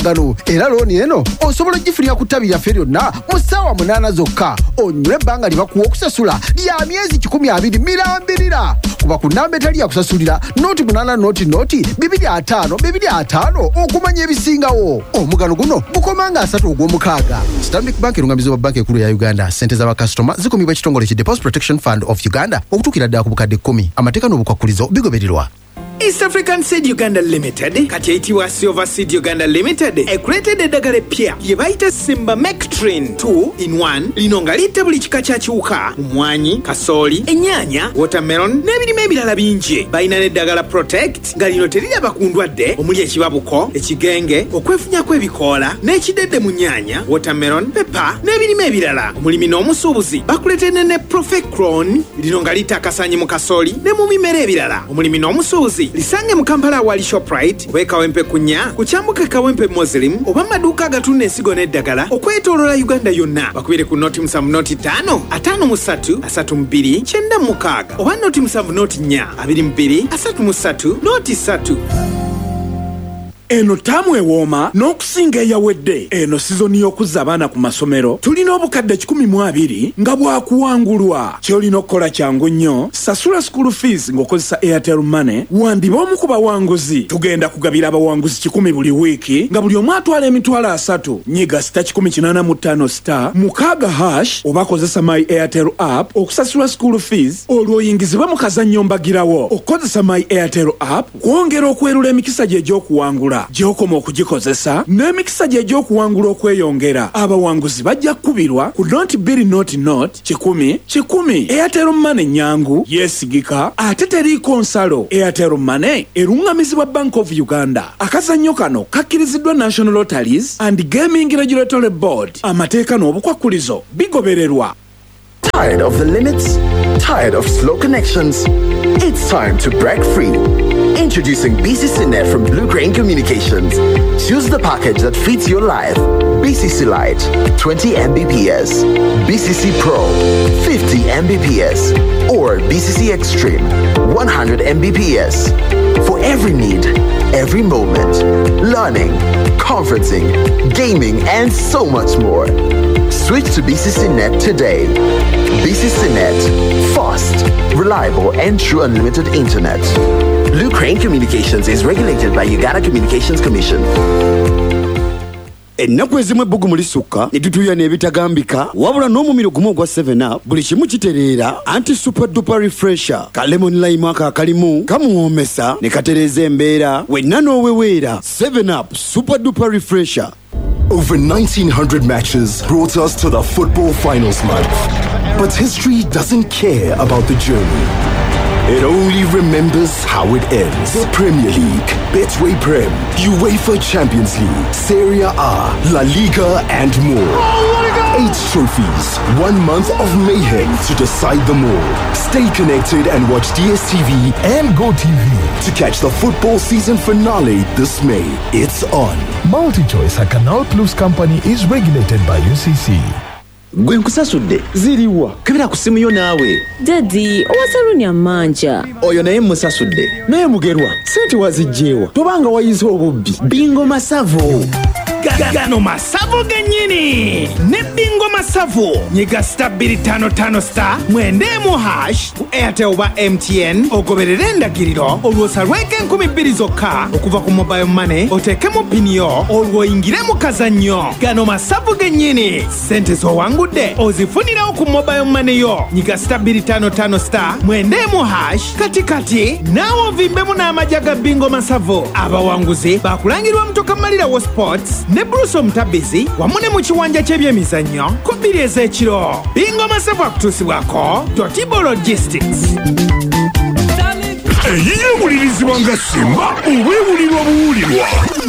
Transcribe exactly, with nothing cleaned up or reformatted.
gano era looni eno osobola gifunira ku ttabi lyaffe lyonna mu ssaawa munaana zokka onywe ebbanga lye bakuwa okusasula lya myezi kikumi abiri mirambirira kuba ku nnamba etali yakusasulira nooti munaana nooti nooti bibiri ataano bibiri ataano okumanya ebisingawo. Omugano guno gukoma nga asatu ogw'omukaaga. Stanbic Bank erungamizibwa banka ekulu ya Uganda. Ssente z'abakasitoma zikumibwa ekitongole ki Deposit Protection Fund of Uganda okutuukira ddala ku bukadde kkumi. Amateeka n'obukwakulizo bigobererwa. East African Seed Uganda Limited kati eyitibwa Silver Seed Uganda Limited ekuleetedde eddagala eppya lye bayita Simba Mectrin two in one lino nga litta buli kika kya kiwuka omwanyi, kasooli, ennyaanya, watermelon n'ebirime ebirala bingi. Balina n'eddagala Protect nga lino teriraba ku ndwadde omuli ekibabuko, ekigenge, okwefunyako ebikoola n'ekidedde mu nnyaanya, watermelon, pepper n'ebirime ebirala. Omulimi n'omusuubuzi bakuleetedde ne Profecron lino nga litta akasanyi mu kasooli ne mu bimera ebirala. Omulimi n'omusuubuzi lisange mu Kampala awali Shoprite oba Kawempe kunya ku kyambuka Kawempe Muslim oba maduuka agatunda ensigo n'eddagala okwetooloola Uganda yonna. Bakubire ku nooti musanvu nooti ttaano ataano mu ssatu asatu mu bbiri kyenda mu mukaaga oba nooti musanvu nooti nnya abiri mu bbiri asatu mu ssatu nooti ssatu. Eno taamu ewooma n'okusinga eyawedde. Eno sizoni y'okuzza abaana ku masomero tulina obukadde kikumi mu abiri nga bwakuwangulwa. Ky'olina okukola kyangu nnyo, sasula school fees ng'okozesa Airtel Money, wandiba omu ku bawanguzi. Tugenda kugabira abawanguzi kikumi buli wiiki nga buli omu atwala emitwalo asatu. Nyiga sita kikumi kinaana mu ttaano star mukaaga hash oba kozesa My Airtel app okusasula school fees olwo oyingizibwe mu kazannyo mbagirawo. Okozesa My Airtel app kwongera okwerula emikisa gye egy'okuwangula gy'okoma okugikozesa n'emikisa gye egy'okuwangula okweyongera. Abawanguzi bajja kukubirwa ku nooti bbiri nooti nooti kikumi kikumi. Airtel Money nyangu yeesigika ate teriiko nsalo. Airtel Money erungamizibwa Bank of Uganda. Akazannyo kano kakkiriziddwa National Lotteries and Gaming Regulatory Board. Amateeka n'obukwakulizo bigobererwa. Tired of the limits? Tired of slow connections? It's time to break free. Introducing B C C Net from Blue Crane Communications. Choose the package that fits your life. B C C Lite, twenty megabits per second. B C C Pro, fifty megabits per second. Or B C C Extreme, one hundred megabits per second. For every need, every moment. Learning, conferencing, gaming, and so much more. Switch to B C C Net today. B C C Net, fast, reliable, and true unlimited internet. Blue Crane Communications is regulated by Uganda Communications Commission. Ennaku ezimu ebbugu mu lisukka ne tutuuya n'ebitagambika wabula n'omumiro gumu ogwa seven up buli kimu kitereera anti super duper refresher ka lemon lime aka akalimu kamuwoomesa ne katereeza embeera wenna n'oweweera. Seven up super duper refresher. Over nineteen hundred matches brought us to the football finals month. But history doesn't care about the journey. It only remembers how it ends. The Premier League, Betway Prem, UEFA Champions League, Serie A, La Liga, and more. Oh, Eight trophies, one month of mayhem to decide them all. Stay connected and watch D S T V and GoTV to catch the football season finale this May. It's on. MultiChoice, a Canal Plus company, is regulated by U C C. Gwe nkusasudde ziriwa kebera ku simu yo naawe. Daddy, owasaluni amanja. Oyo naye musasudde naye mugerwa sente wazijjeewa tobanga wayize obubbi. Bingo Masavo. Gano Masavo gennyini ne Bingo Masavo nyiga star bbiri ttaano ttaano star mwenda emu hash ku Airtel oba M T N ogoberere endagiriro olwosalweko enkumi bbiri zokka okuva ku mobile money oteekemu pini yo olwoyingire mu kazannyo. Gano Masavo gennyini sente z'owangudde ozifunirawo ku mobile money yo. Nyiga star bbiri ttaano ttaano star mwenda emu hash kati kati naawe ovimbemu n'amajja ga Bingo Masavo. Abawanguzi bakulangirwa Mutoka Malirawo Sports ne Bruce Omutabizi wamu ne mu kiwanja ky'ebyemizannyo ku bbiri ez'ekiro. Bingo Masavo akutuusibwako Totibo Logistics. Eyiye mulirizibwa nga Simba obwewulirwa buwulirwa.